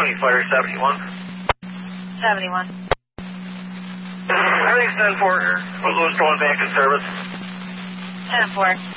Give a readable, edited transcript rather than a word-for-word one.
County Fire 71. 71. Everything's 10-4. Louis going back in service. 10-4.